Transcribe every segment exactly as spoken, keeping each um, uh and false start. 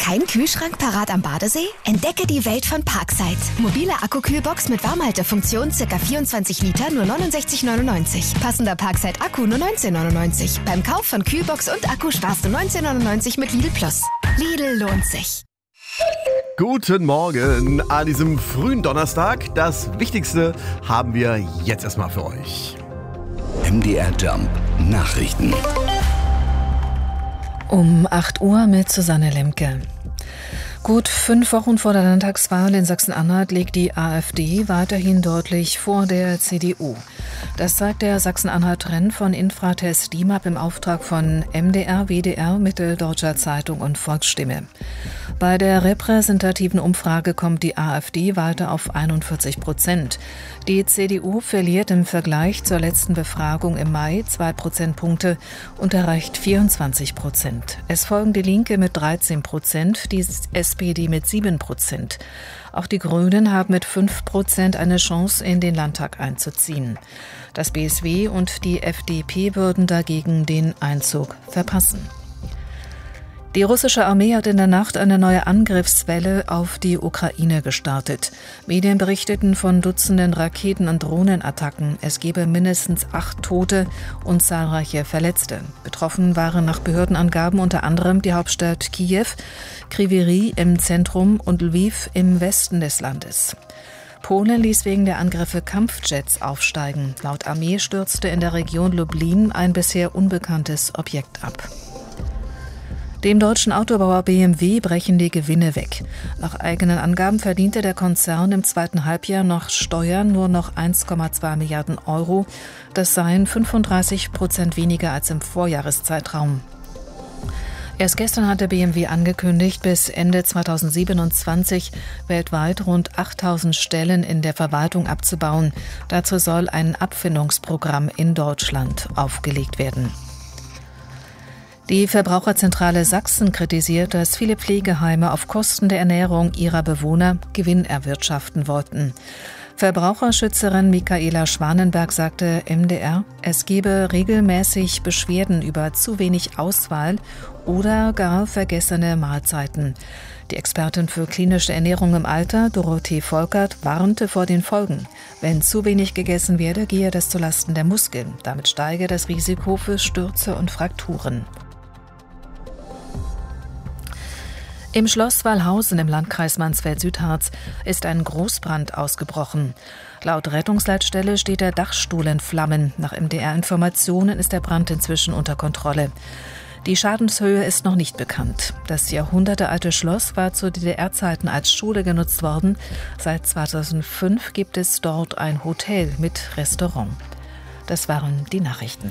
Kein Kühlschrank parat am Badesee? Entdecke die Welt von Parkside. Mobile Akkukühlbox mit Warmhaltefunktion, ca. vierundzwanzig Liter, nur neunundsechzig neunundneunzig. Passender Parkside-Akku nur neunzehn neunundneunzig. Beim Kauf von Kühlbox und Akku sparst du neunzehn neunundneunzig mit Lidl Plus. Lidl lohnt sich. Guten Morgen an diesem frühen Donnerstag. Das Wichtigste haben wir jetzt erstmal für euch. M D R Jump Nachrichten. Um acht Uhr mit Susanne Lemke. Gut fünf Wochen vor der Landtagswahl in Sachsen-Anhalt liegt die AfD weiterhin deutlich vor der C D U. Das zeigt der Sachsen-Anhalt-Trend von Infratest D I M A P im Auftrag von M D R, W D R, Mitteldeutscher Zeitung und Volksstimme. Bei der repräsentativen Umfrage kommt die AfD weiter auf einundvierzig Prozent. Die C D U verliert im Vergleich zur letzten Befragung im Mai zwei Prozentpunkte und erreicht vierundzwanzig Prozent. Es folgen die Linke mit dreizehn Prozent, die S P D mit sieben Prozent. Auch die Grünen haben mit fünf Prozent eine Chance, in den Landtag einzuziehen. Das B S W und die F D P würden dagegen den Einzug verpassen. Die russische Armee hat in der Nacht eine neue Angriffswelle auf die Ukraine gestartet. Medien berichteten von Dutzenden Raketen- und Drohnenattacken. Es gebe mindestens acht Tote und zahlreiche Verletzte. Betroffen waren nach Behördenangaben unter anderem die Hauptstadt Kiew, Kryvyi Rih im Zentrum und Lviv im Westen des Landes. Polen ließ wegen der Angriffe Kampfjets aufsteigen. Laut Armee stürzte in der Region Lublin ein bisher unbekanntes Objekt ab. Dem deutschen Autobauer B M W brechen die Gewinne weg. Nach eigenen Angaben verdiente der Konzern im zweiten Halbjahr nach Steuern nur noch eins Komma zwei Milliarden Euro. Das seien fünfunddreißig Prozent weniger als im Vorjahreszeitraum. Erst gestern hatte B M W angekündigt, bis Ende zweitausendsiebenundzwanzig weltweit rund achttausend Stellen in der Verwaltung abzubauen. Dazu soll ein Abfindungsprogramm in Deutschland aufgelegt werden. Die Verbraucherzentrale Sachsen kritisiert, dass viele Pflegeheime auf Kosten der Ernährung ihrer Bewohner Gewinn erwirtschaften wollten. Verbraucherschützerin Michaela Schwanenberg sagte M D R, es gebe regelmäßig Beschwerden über zu wenig Auswahl oder gar vergessene Mahlzeiten. Die Expertin für klinische Ernährung im Alter, Dorothee Volkert, warnte vor den Folgen. Wenn zu wenig gegessen werde, gehe das zulasten der Muskeln. Damit steige das Risiko für Stürze und Frakturen. Im Schloss Wallhausen im Landkreis Mansfeld-Südharz ist ein Großbrand ausgebrochen. Laut Rettungsleitstelle steht der Dachstuhl in Flammen. Nach M D R-Informationen ist der Brand inzwischen unter Kontrolle. Die Schadenshöhe ist noch nicht bekannt. Das jahrhundertealte Schloss war zu D D R-Zeiten als Schule genutzt worden. Seit zweitausendfünf gibt es dort ein Hotel mit Restaurant. Das waren die Nachrichten.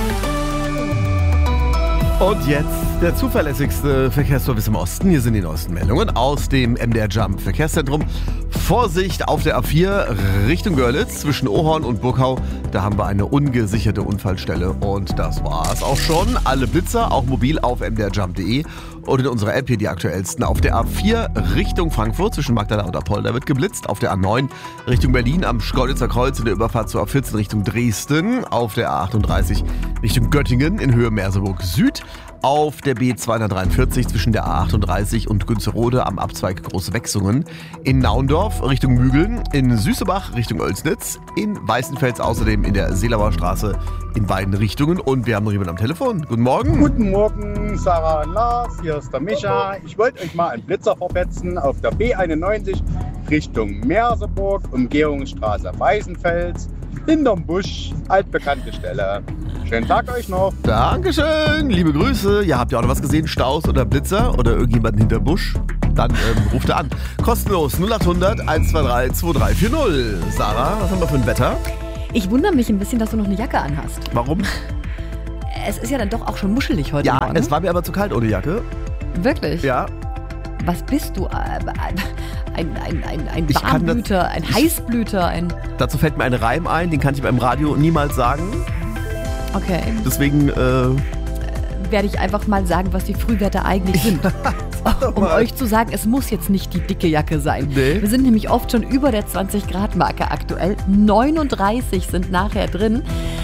Und jetzt der zuverlässigste Verkehrsservice im Osten. Hier sind die neuesten Meldungen aus dem M D R Jump Verkehrszentrum. Vorsicht auf der A vier Richtung Görlitz zwischen Ohorn und Burgau. Da haben wir eine ungesicherte Unfallstelle. Und das war's auch schon. Alle Blitzer, auch mobil auf m d r jump punkt d e und in unserer App hier die aktuellsten. Auf der A vier Richtung Frankfurt zwischen Magdala und Apolda wird geblitzt. Auf der A neun Richtung Berlin am Schkeuditzer Kreuz in der Überfahrt zur A vierzehn Richtung Dresden. Auf der A achtunddreißig Richtung Göttingen in Höhe Merseburg Süd. Auf der B zweihundertdreiundvierzig zwischen der A achtunddreißig und Günzerode am Abzweig Großwechsungen. In Naundorf Richtung Mügeln, in Süßebach Richtung Oelsnitz, in Weißenfels außerdem in der Seelauer Straße in beiden Richtungen. Und wir haben noch jemanden am Telefon. Guten Morgen. Guten Morgen, Sarah und Lars. Hier ist der Micha. Ich wollte euch mal einen Blitzer verpetzen auf der B einundneunzig Richtung Merseburg, Umgehungsstraße Weißenfels. Hinterm Busch, altbekannte Stelle. Schönen Tag euch noch. Dankeschön, liebe Grüße. Ja, habt ihr auch noch was gesehen? Staus oder Blitzer oder irgendjemanden hinter Busch? Dann ähm, ruft er an. Kostenlos null achthundert eins zwei drei zwei drei vier null. Sarah, was haben wir für ein Wetter? Ich wundere mich ein bisschen, dass du noch eine Jacke anhast. Warum? Es ist ja dann doch auch schon muschelig heute Ja, Morgen. es war mir aber zu kalt ohne Jacke. Wirklich? Ja. Was bist du? Ein, ein, ein, ein Ich kann das- Warmblüter, ein Heißblüter, ein... Dazu fällt mir ein Reim ein, den kann ich beim Radio niemals sagen. Okay. Deswegen, äh, Werde ich einfach mal sagen, was die Frühwerte eigentlich sind. Um mal. euch zu sagen, es muss jetzt nicht die dicke Jacke sein. Nee. Wir sind nämlich oft schon über der zwanzig Grad Marke aktuell. neununddreißig sind nachher drin.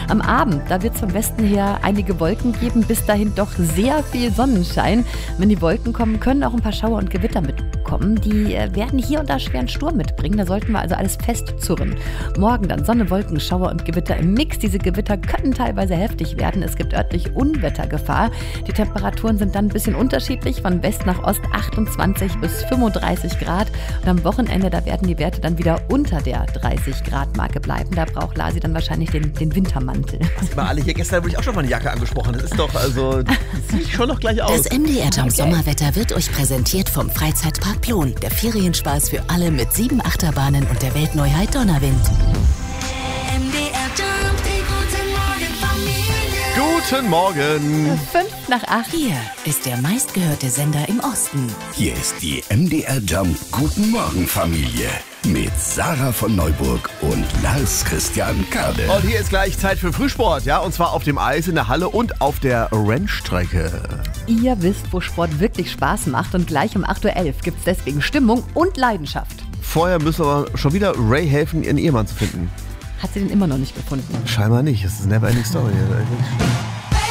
Am Abend, da wird es vom Westen her einige Wolken geben, bis dahin doch sehr viel Sonnenschein. Wenn die Wolken kommen, können auch ein paar Schauer und Gewitter mitkommen. Die äh, werden hier und da schweren Sturm mitbringen, da sollten wir also alles festzurren. Morgen dann Sonne, Wolken, Schauer und Gewitter im Mix. Diese Gewitter können teilweise heftig werden. Es gibt örtlich Unwettergefahr. Die Temperaturen sind dann ein bisschen unterschiedlich, von West nach Ost achtundzwanzig bis fünfunddreißig Grad. Und am Wochenende, da werden die Werte dann wieder unter der dreißig Grad Marke bleiben. Da braucht Lasi dann wahrscheinlich den, den Wintermantel. Was mal alle hier, gestern wurde ich auch schon mal eine Jacke angesprochen. Das ist doch, also, das sieht schon noch gleich aus. Das M D R Jump Sommerwetter wird euch präsentiert vom Freizeitpark Plon. Der Ferienspaß für alle mit sieben Achterbahnen und der Weltneuheit Donnerwind. M D R Jump, die Guten guten Morgen Familie. Morgen. Fünf nach acht. Hier ist der meistgehörte Sender im Osten. Hier ist die M D R Jump Guten Morgen Familie mit Sarah von Neuburg und Lars Christian Kade. Und hier ist gleich Zeit für Frühsport, ja, und zwar auf dem Eis, in der Halle und auf der Rennstrecke. Ihr wisst, wo Sport wirklich Spaß macht und gleich um acht Uhr elf gibt es deswegen Stimmung und Leidenschaft. Vorher müssen wir schon wieder Ray helfen, ihren Ehemann zu finden. Hat sie den immer noch nicht gefunden? Scheinbar nicht, das ist eine never ending story.